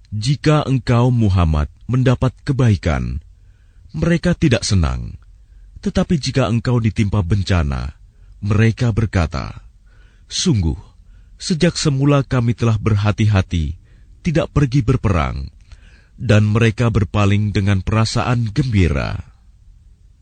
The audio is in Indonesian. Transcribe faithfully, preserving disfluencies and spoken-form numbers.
Jika engkau Muhammad mendapat kebaikan, mereka tidak senang. Tetapi jika engkau ditimpa bencana, mereka berkata, sungguh, sejak semula kami telah berhati-hati tidak pergi berperang, dan mereka berpaling dengan perasaan gembira.